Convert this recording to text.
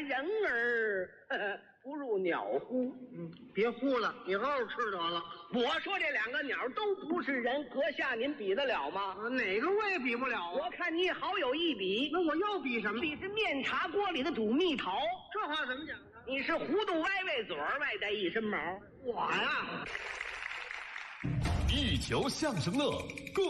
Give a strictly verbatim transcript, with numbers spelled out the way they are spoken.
人儿呵呵不入鸟乎？ 嗯，别呼了，以后吃得了。 我说这两个鸟都不是人，阁下您比得了吗？ 啊，哪个我也比不了啊。 我看你好有一比。 那我要比什么？ 比是面茶锅里的煮蜜桃。 这话怎么讲呢？ 你是糊涂歪歪嘴儿，外带一身毛。 我呀。 一条相声乐，共